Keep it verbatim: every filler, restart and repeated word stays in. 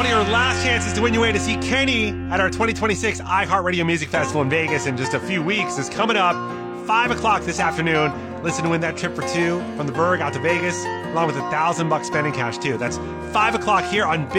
One of your last chances to win your way to see Kenny at our twenty twenty-six iHeartRadio Music Festival in Vegas in just a few weeks is coming up. five o'clock this afternoon. Listen to win that trip for two from the Berg out to Vegas, along with a thousand bucks spending cash, too. That's five o'clock here on Big